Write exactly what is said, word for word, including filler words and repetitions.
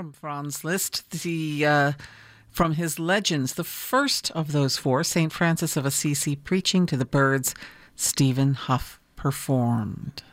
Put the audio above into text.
from Franz Liszt, the uh, from his Legends, the first of those four, Saint Francis of Assisi preaching to the birds, Stephen Hough performed.